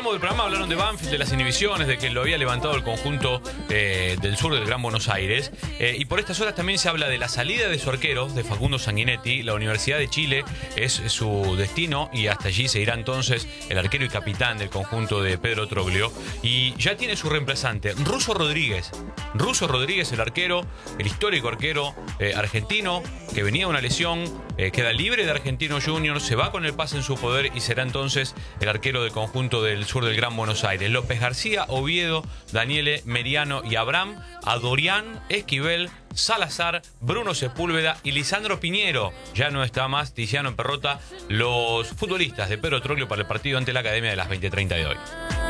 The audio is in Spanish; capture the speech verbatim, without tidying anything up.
tramo del programa hablaron de Banfield, de las inhibiciones, de que lo había levantado el conjunto eh, del sur del Gran Buenos Aires. Eh, y por estas horas también se habla de la salida de su arquero, de Facundo Sanguinetti. La Universidad de Chile es su destino y hasta allí se irá entonces el arquero y capitán del conjunto de Pedro Troglio. Y ya tiene su reemplazante, Russo Rodríguez. Russo Rodríguez, el arquero, el histórico arquero eh, argentino, que venía de una lesión, eh, queda libre de Argentino Junior, se va con el pase en su poder y será entonces el arquero del conjunto del sur del Gran Buenos Aires. López García, Oviedo, Daniele, Meriano y Abraham, Adorián, Esquivel, Salazar, Bruno Sepúlveda y Lisandro Piñero. Ya no está más Tiziano Perrota, los futbolistas de Pedro Troglio para el partido ante la Academia de las veinte treinta de hoy.